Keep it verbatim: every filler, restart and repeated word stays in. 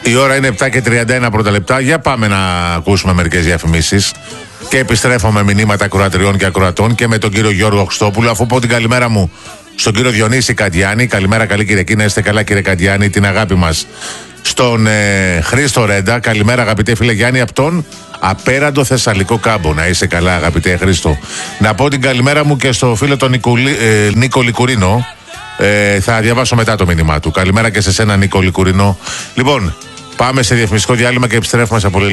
Η ώρα είναι επτά και τριάντα ένα πρώτα λεπτά. Για πάμε να ακούσουμε μερικές διαφημίσεις. Και επιστρέφω με μηνύματα ακροατριών και ακροατών και με τον κύριο Γιώργο Χριστόπουλο. Αφού πω την καλημέρα μου στον κύριο Διονύση Καντιάνη. Καλημέρα, καλή Κυριακή, να είστε καλά, κύριε Καντιάνη. Την αγάπη μας στον ε, Χρήστο Ρέντα. Καλημέρα, αγαπητέ φίλε Γιάννη, από τον απέραντο Θεσσαλικό κάμπο. Να είσαι καλά, αγαπητέ Χρήστο. Να πω την καλημέρα μου και στο φίλο τον Νικολί, ε, Νίκο Λικουρίνο. Ε, θα διαβάσω μετά το μήνυμά του. Καλημέρα και σε σένα, Νίκο Λικουρίνο. Λοιπόν, πάμε σε διαφημιστικό διάλειμμα και επιστρέφουμε σε πολύ.